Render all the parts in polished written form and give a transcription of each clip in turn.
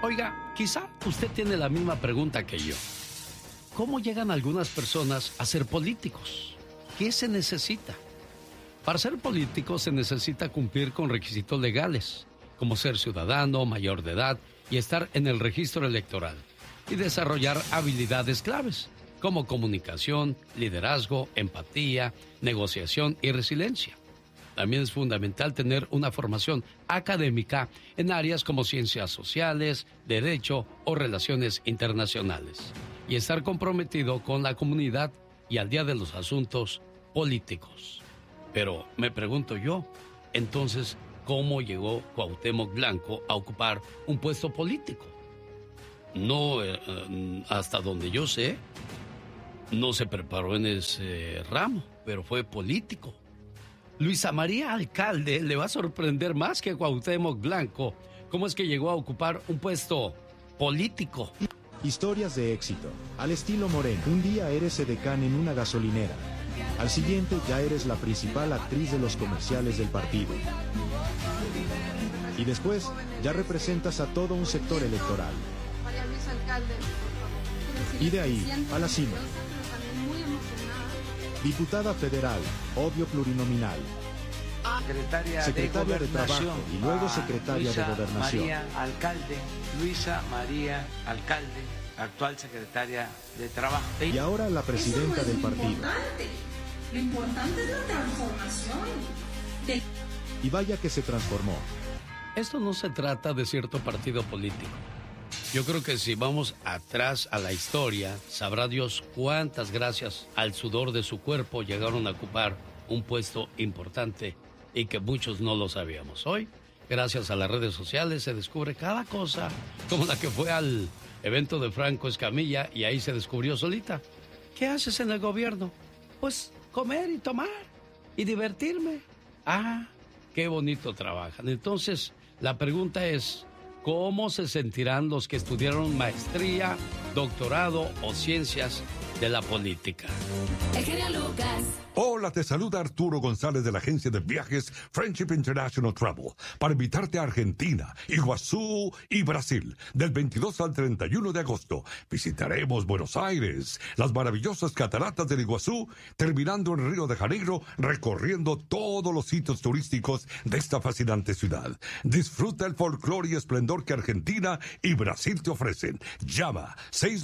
Oiga, quizá usted tiene la misma pregunta que yo. ¿Cómo llegan algunas personas a ser políticos? ¿Qué se necesita? Para ser político se necesita cumplir con requisitos legales, como ser ciudadano, mayor de edad y estar en el registro electoral, y desarrollar habilidades claves, como comunicación, liderazgo, empatía, negociación y resiliencia. También es fundamental tener una formación académica en áreas como ciencias sociales, derecho o relaciones internacionales, y estar comprometido con la comunidad y al día de los asuntos políticos. Pero me pregunto yo, entonces, ¿cómo llegó Cuauhtémoc Blanco a ocupar un puesto político? No, hasta donde yo sé, no se preparó en ese ramo, pero fue político. Luisa María Alcalde le va a sorprender más que Cuauhtémoc Blanco. ¿Cómo es que llegó a ocupar un puesto político? Historias de éxito. Al estilo Moreno. Un día eres edecán en una gasolinera. Al siguiente ya eres la principal actriz de los comerciales del partido. Y después ya representas a todo un sector electoral. Y de ahí a la cima. Diputada federal, obvio plurinominal. Secretaria de Trabajo y luego secretaria de Gobernación. Luisa María Alcalde, actual secretaria de Trabajo. Y ahora la presidenta del partido. Lo importante es la transformación. Y vaya que se transformó. Esto no se trata de cierto partido político. Yo creo que si vamos atrás a la historia, sabrá Dios cuántas gracias al sudor de su cuerpo llegaron a ocupar un puesto importante y que muchos no lo sabíamos. Hoy, gracias a las redes sociales, se descubre cada cosa, como la que fue al evento de Franco Escamilla y ahí se descubrió solita. ¿Qué haces en el gobierno? Pues comer y tomar y divertirme. Ah, qué bonito trabajan. Entonces, la pregunta es, ¿cómo se sentirán los que estudiaron maestría, doctorado o ciencias de la política? El genio Lucas. Hola, te saluda Arturo González de la agencia de viajes Friendship International Travel para invitarte a Argentina, Iguazú y Brasil del 22 al 31 de agosto. Visitaremos Buenos Aires, las maravillosas cataratas del Iguazú, terminando en Río de Janeiro, recorriendo todos los sitios turísticos de esta fascinante ciudad. Disfruta el folclore y esplendor que Argentina y Brasil te ofrecen. Llama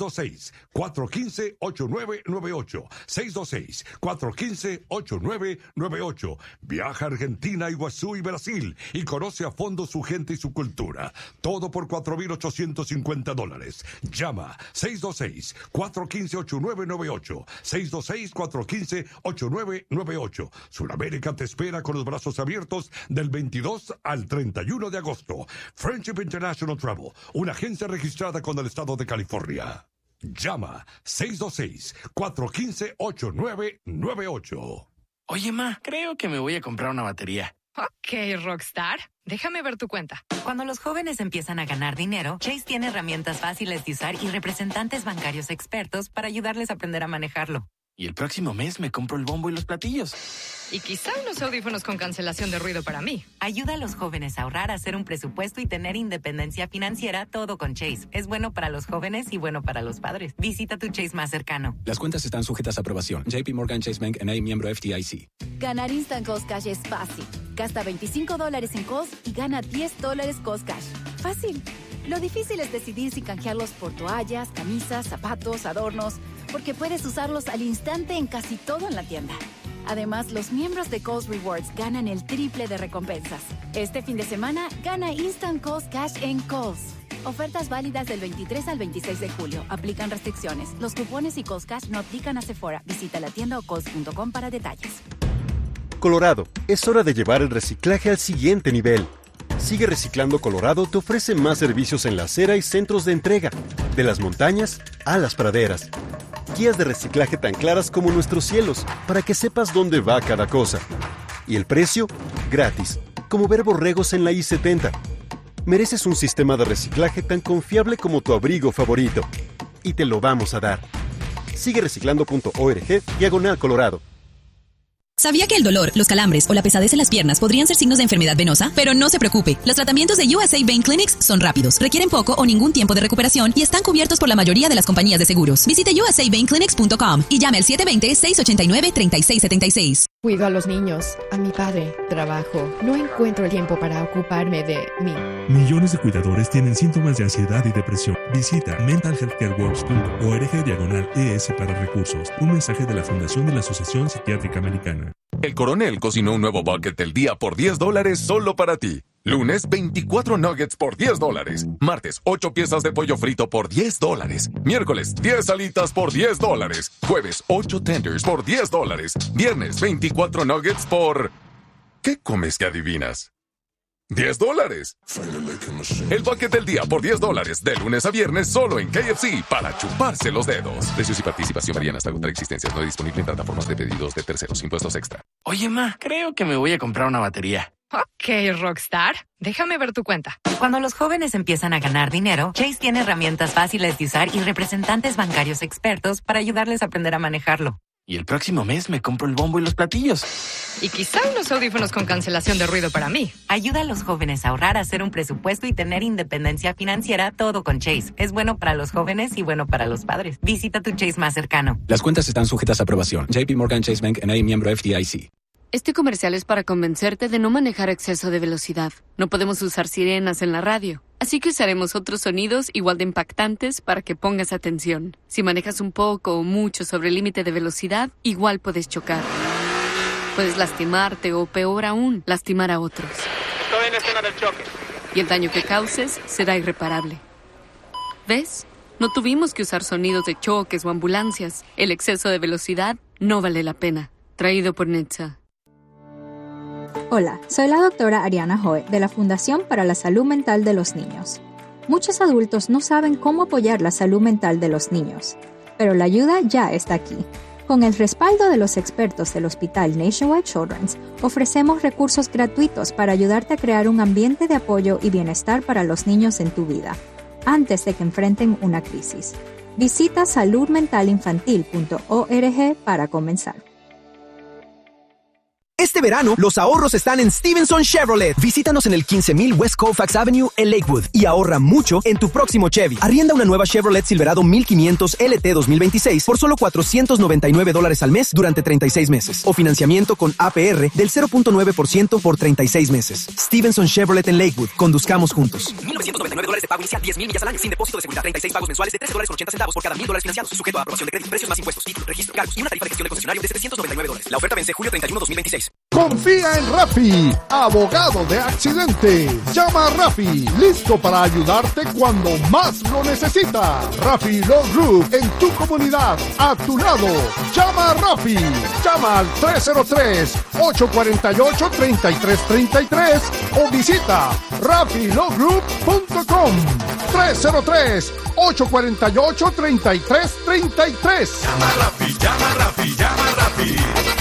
626-415-8998. 626-415-8998. Viaja a Argentina, Iguazú y Brasil y conoce a fondo su gente y su cultura. Todo por $4,850. Llama 626-415-8998. 626-415-8998. Sudamérica te espera con los brazos abiertos del 22 al 31 de agosto. Friendship International Travel, una agencia registrada con el estado de California. Llama 626-415-8998. Oye, ma, creo que me voy a comprar una batería. Ok, Rockstar. Déjame ver tu cuenta. Cuando los jóvenes empiezan a ganar dinero, Chase tiene herramientas fáciles de usar y representantes bancarios expertos para ayudarles a aprender a manejarlo. Y el próximo mes me compro el bombo y los platillos. Y quizá unos audífonos con cancelación de ruido para mí. Ayuda a los jóvenes a ahorrar, a hacer un presupuesto y tener independencia financiera, todo con Chase. Es bueno para los jóvenes y bueno para los padres. Visita tu Chase más cercano. Las cuentas están sujetas a aprobación. JP Morgan Chase Bank N.A., miembro FDIC. Ganar Instant Cost Cash es fácil. Gasta $25 en COS y gana $10 Cost Cash. Fácil. Lo difícil es decidir si canjearlos por toallas, camisas, zapatos, adornos, porque puedes usarlos al instante en casi todo en la tienda. Además, los miembros de Kohl's Rewards ganan el triple de recompensas. Este fin de semana, gana Instant Cost Cash en Kohl's. Ofertas válidas del 23 al 26 de julio. Aplican restricciones. Los cupones y Kohl's Cash no aplican a Sephora. Visita la tienda o kohls.com para detalles. Colorado, es hora de llevar el reciclaje al siguiente nivel. Sigue Reciclando Colorado te ofrece más servicios en la acera y centros de entrega, de las montañas a las praderas. Guías de reciclaje tan claras como nuestros cielos, para que sepas dónde va cada cosa. Y el precio, gratis, como ver borregos en la I-70. Mereces un sistema de reciclaje tan confiable como tu abrigo favorito. Y te lo vamos a dar. Sigue reciclando.org/Colorado. ¿Sabía que el dolor, los calambres o la pesadez en las piernas podrían ser signos de enfermedad venosa? Pero no se preocupe, los tratamientos de USA Vein Clinics son rápidos, requieren poco o ningún tiempo de recuperación y están cubiertos por la mayoría de las compañías de seguros. Visite usaveinclinics.com y llame al 720-689-3676. Cuido a los niños, a mi padre, trabajo. No encuentro el tiempo para ocuparme de mí. Millones de cuidadores tienen síntomas de ansiedad y depresión. Visita mentalhealthcareworks.org/ES para recursos. Un mensaje de la Fundación de la Asociación Psiquiátrica Americana. El Coronel cocinó un nuevo bucket del día por $10 solo para ti. Lunes, 24 nuggets por $10. Martes, 8 piezas de pollo frito por $10. Miércoles, 10 alitas por $10. Jueves, 8 tenders por $10. Viernes, 24 nuggets por... ¿Qué comes que adivinas? $10. El bucket del día por $10, de lunes a viernes solo en KFC, para chuparse los dedos. Precios y participación varían hasta agotar existencias. No disponible en plataformas de pedidos de terceros. Impuestos extra. Oye, ma, creo que me voy a comprar una batería. Ok, Rockstar. Déjame ver tu cuenta. Cuando los jóvenes empiezan a ganar dinero, Chase tiene herramientas fáciles de usar y representantes bancarios expertos para ayudarles a aprender a manejarlo. Y el próximo mes me compro el bombo y los platillos. Y quizá unos audífonos con cancelación de ruido para mí. Ayuda a los jóvenes a ahorrar, a hacer un presupuesto y tener independencia financiera, todo con Chase. Es bueno para los jóvenes y bueno para los padres. Visita tu Chase más cercano. Las cuentas están sujetas a aprobación. JP Morgan Chase Bank N.A., miembro FDIC. Este comercial es para convencerte de no manejar a exceso de velocidad. No podemos usar sirenas en la radio, así que usaremos otros sonidos igual de impactantes para que pongas atención. Si manejas un poco o mucho sobre el límite de velocidad, igual puedes chocar. Puedes lastimarte o, peor aún, lastimar a otros. Estoy en escena del choque. Y el daño que causes será irreparable. ¿Ves? No tuvimos que usar sonidos de choques o ambulancias. El exceso de velocidad no vale la pena. Traído por NHTSA. Hola, soy la doctora Ariana Hoy de la Fundación para la Salud Mental de los Niños. Muchos adultos no saben cómo apoyar la salud mental de los niños, pero la ayuda ya está aquí. Con el respaldo de los expertos del Hospital Nationwide Children's, ofrecemos recursos gratuitos para ayudarte a crear un ambiente de apoyo y bienestar para los niños en tu vida, antes de que enfrenten una crisis. Visita saludmentalinfantil.org para comenzar. Este verano, los ahorros están en Stevenson Chevrolet. Visítanos en el 15000 West Colfax Avenue en Lakewood y ahorra mucho en tu próximo Chevy. Arrienda una nueva Chevrolet Silverado 1500 LT 2026 por solo $499 al mes durante 36 meses. O financiamiento con APR del 0.9% por 36 meses. Stevenson Chevrolet en Lakewood. Conduzcamos juntos. $1,999 de pago inicial, 10,000 millas al año, sin depósito de seguridad, 36 pagos mensuales de $13.80 por cada $1,000 financiados. Sujeto a aprobación de crédito, precios más impuestos, título, registro, cargos y una tarifa de gestión de concesionario de $799. La oferta vence julio 31, 2026. Confía en Rafi, abogado de accidente. Llama a Rafi, listo para ayudarte cuando más lo necesita. Rafi Law Group, en tu comunidad, a tu lado. Llama a Rafi. Llama al 303-848-3333 o visita rafilawgroup.com. 303-848-3333. Llama a Rafi, llama a Rafi, llama a Rafi.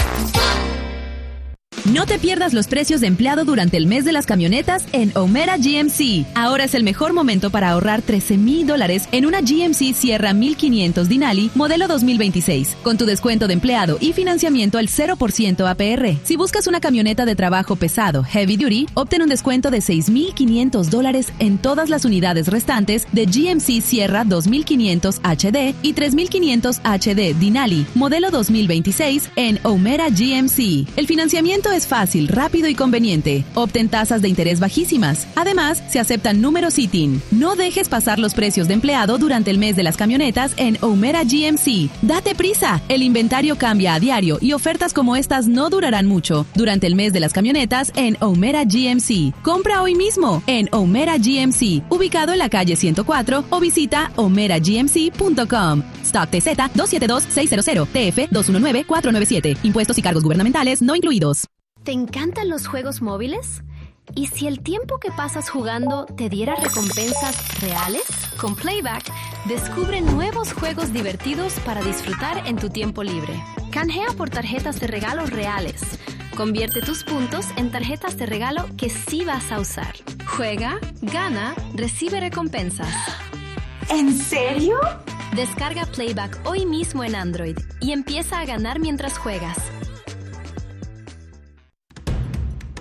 No te pierdas los precios de empleado durante el mes de las camionetas en O'Mara GMC. Ahora es el mejor momento para ahorrar $13,000 en una GMC Sierra 1500 Denali modelo 2026, con tu descuento de empleado y financiamiento al 0% APR. Si buscas una camioneta de trabajo pesado, heavy duty, obtén un descuento de $6,500 en todas las unidades restantes de GMC Sierra 2500 HD y 3500 HD Denali modelo 2026 en O'Mara GMC. El financiamiento es fácil, rápido y conveniente. Obtén tasas de interés bajísimas. Además, se aceptan números ITIN. No dejes pasar los precios de empleado durante el mes de las camionetas en O'Mara GMC. ¡Date prisa! El inventario cambia a diario y ofertas como estas no durarán mucho. Durante el mes de las camionetas en O'Mara GMC. Compra hoy mismo en O'Mara GMC, ubicado en la calle 104 o visita omeragmc.com. Stock TZ 272-600, TF 219-497. Impuestos y cargos gubernamentales no incluidos. ¿Te encantan los juegos móviles? ¿Y si el tiempo que pasas jugando te diera recompensas reales? Con Playback, descubre nuevos juegos divertidos para disfrutar en tu tiempo libre. Canjea por tarjetas de regalo reales. Convierte tus puntos en tarjetas de regalo que sí vas a usar. Juega, gana, recibe recompensas. ¿En serio? Descarga Playback hoy mismo en Android y empieza a ganar mientras juegas.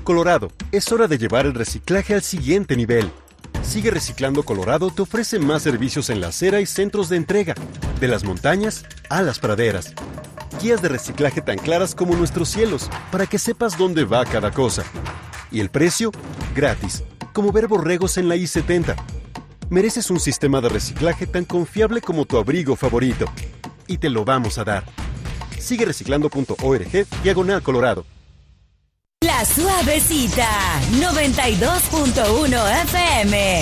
Colorado, es hora de llevar el reciclaje al siguiente nivel. Sigue Reciclando Colorado te ofrece más servicios en la acera y centros de entrega, de las montañas a las praderas. Guías de reciclaje tan claras como nuestros cielos, para que sepas dónde va cada cosa. Y el precio, gratis, como ver borregos en la I-70. Mereces un sistema de reciclaje tan confiable como tu abrigo favorito. Y te lo vamos a dar. Sigue reciclando.org/Colorado. La Suavecita, 92.1 FM.